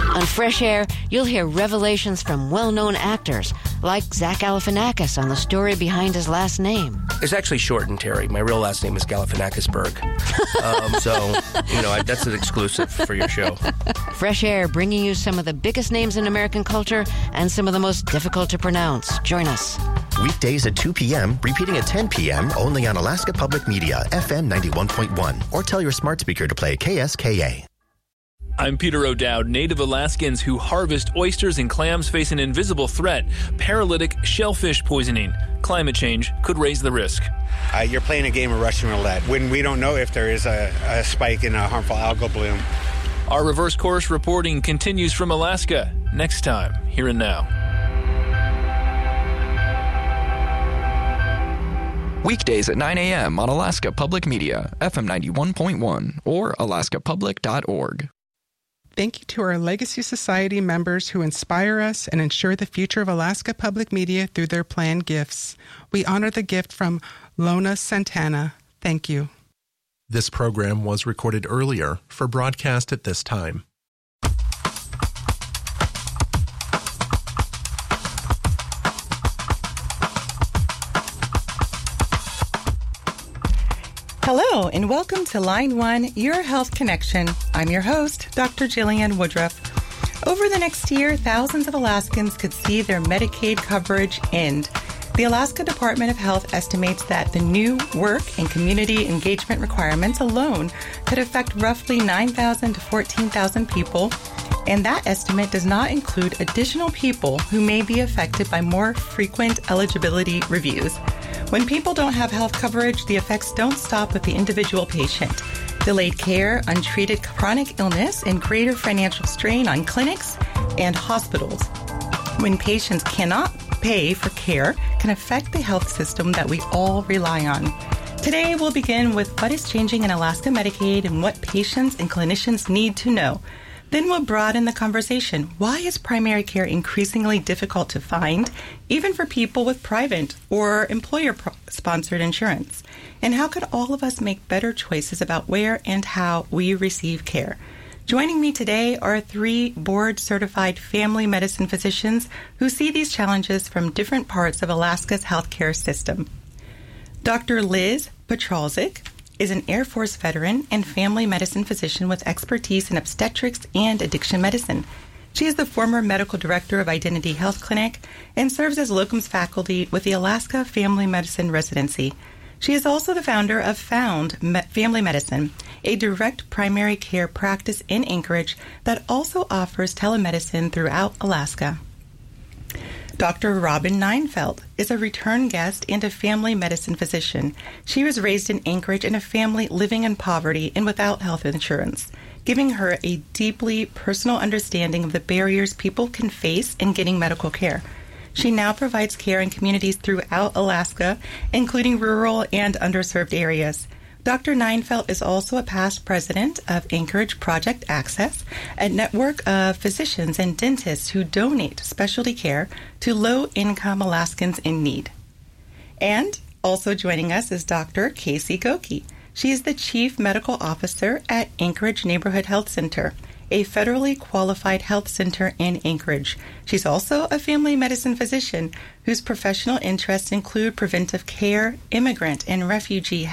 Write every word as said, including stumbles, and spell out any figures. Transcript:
On Fresh Air, you'll hear revelations from well-known actors, like Zach Galifianakis on the story behind his last name. It's actually shortened, Terry. My real last name is Galifianakisberg. um, so, you know, I, that's an exclusive for your show. Fresh Air, bringing you some of the biggest names in American culture and some of the most difficult to pronounce. Join us. Weekdays at two p.m., repeating at ten p.m., only on Alaska Public Media, F M ninety-one point one. Or tell your smart speaker to play K S K A. I'm Peter O'Dowd. Native Alaskans who harvest oysters and clams face an invisible threat: paralytic shellfish poisoning. Climate change could raise the risk. Uh, you're playing a game of Russian roulette when we don't know if there is a, a spike in a harmful algal bloom. Our reverse course reporting continues from Alaska next time, Here and Now. Weekdays at nine a.m. on Alaska Public Media, F M ninety-one point one, or alaska public dot org. Thank you to our Legacy Society members who inspire us and ensure the future of Alaska Public Media through their planned gifts. We honor the gift from Lona Santana. Thank you. This program was recorded earlier for broadcast at this time. Hello, and welcome to Line One, Your Health Connection. I'm your host, Doctor Jillian Woodruff. Over the next year, thousands of Alaskans could see their Medicaid coverage end. The Alaska Department of Health estimates that the new work and community engagement requirements alone could affect roughly nine thousand to fourteen thousand people, and that estimate does not include additional people who may be affected by more frequent eligibility reviews. When people don't have health coverage, the effects don't stop with the individual patient. Delayed care, untreated chronic illness, and greater financial strain on clinics and hospitals. When patients cannot pay for care, can affect the health system that we all rely on. Today, we'll begin with what is changing in Alaska Medicaid and what patients and clinicians need to know. Then we'll broaden the conversation. Why is primary care increasingly difficult to find, even for people with private or employer-sponsored insurance? And how could all of us make better choices about where and how we receive care? Joining me today are three board-certified family medicine physicians who see these challenges from different parts of Alaska's healthcare system. Doctor Liz Petralzik is an Air Force veteran and family medicine physician with expertise in obstetrics and addiction medicine. She is the former medical director of Identity Health Clinic and serves as locums faculty with the Alaska Family Medicine Residency. She is also the founder of Found Family Medicine, a direct primary care practice in Anchorage that also offers telemedicine throughout Alaska. Doctor Robin Neinfeld is a return guest and a family medicine physician. She was raised in Anchorage in a family living in poverty and without health insurance, giving her a deeply personal understanding of the barriers people can face in getting medical care. She now provides care in communities throughout Alaska, including rural and underserved areas. Doctor Neinfeld is also a past president of Anchorage Project Access, a network of physicians and dentists who donate specialty care to low-income Alaskans in need. And also joining us is Doctor Casey Goki. She is the Chief Medical Officer at Anchorage Neighborhood Health Center, a federally qualified health center in Anchorage. She's also a family medicine physician whose professional interests include preventive care, immigrant and refugee